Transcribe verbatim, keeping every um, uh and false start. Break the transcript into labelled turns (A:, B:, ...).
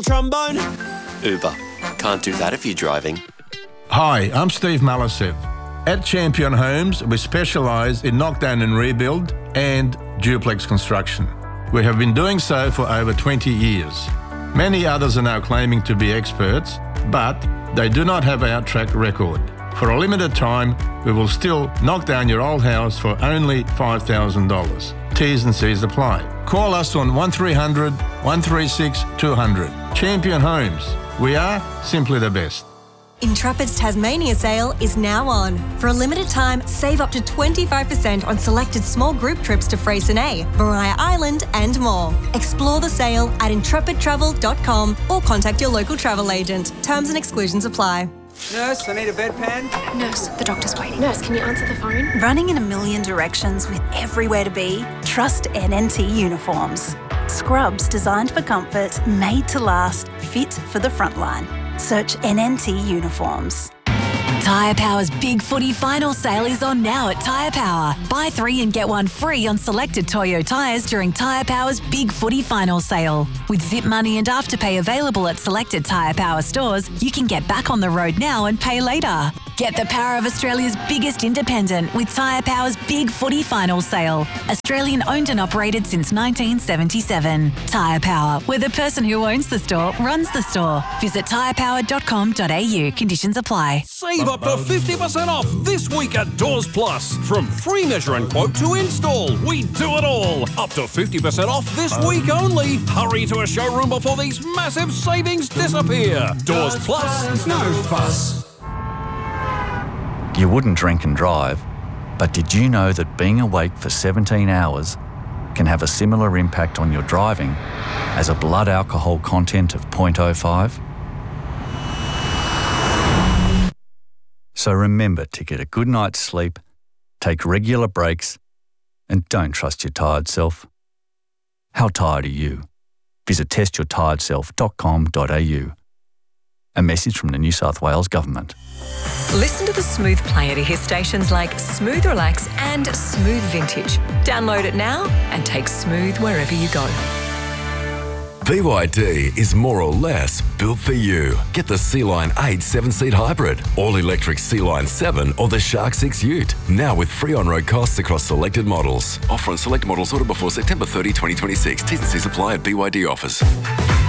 A: trombone?
B: Uber. Can't do that if you're driving.
C: Hi, I'm Steve Malasev. At Champion Homes, we specialise in knockdown and rebuild and duplex construction. We have been doing so for over twenty years. Many others are now claiming to be experts, but they do not have our track record. For a limited time, we will still knock down your old house for only five thousand dollars. T's and C's apply. Call us on one three hundred, one three six, two hundred. Champion Homes. We are simply the best.
D: Intrepid's Tasmania sale is now on. For a limited time, save up to twenty-five percent on selected small group trips to Freycinet, Maria Island and more. Explore the sale at intrepid travel dot com or contact your local travel agent. Terms and exclusions apply.
E: Nurse, I need a bedpan.
F: Nurse, the doctor's waiting. Nurse, can you answer the phone?
G: Running in a million directions with everywhere to be? Trust N N T Uniforms. Scrubs designed for comfort, made to last, fit for the front line. Search N N T Uniforms.
H: Tyre Power's Big Footy Final Sale is on now at Tyre Power. Buy three and get one free on selected Toyo tyres during Tyre Power's Big Footy Final Sale. With Zip Money and Afterpay available at selected Tyre Power stores, you can get back on the road now and pay later. Get the power of Australia's biggest independent with Tyre Power's Big Footy Final Sale. Australian owned and operated since nineteen seventy-seven. Tyre Power, where the person who owns the store runs the store. Visit tyre power dot com dot a u. Conditions apply.
A: Save up to fifty percent off this week at Doors Plus. From free measure and quote to install, we do it all. Up to fifty percent off this week only. Hurry to a showroom before these massive savings disappear. Doors Plus, no fuss.
I: You wouldn't drink and drive, but did you know that being awake for seventeen hours can have a similar impact on your driving as a blood alcohol content of zero point zero five? So remember to get a good night's sleep, take regular breaks, and don't trust your tired self. How tired are you? Visit test your tired self dot com dot a u. A message from the New South Wales Government.
J: Listen to the Smooth player to hear stations like Smooth Relax and Smooth Vintage. Download it now and take Smooth wherever you go.
K: B Y D is more or less built for you. Get the Sea-Line eight seven-seat hybrid, all-electric Sea-Line seven or the Shark six Ute. Now with free on-road costs across selected models. Offer on select models ordered before September thirtieth, twenty twenty-six. T's and C's apply at B Y D offers.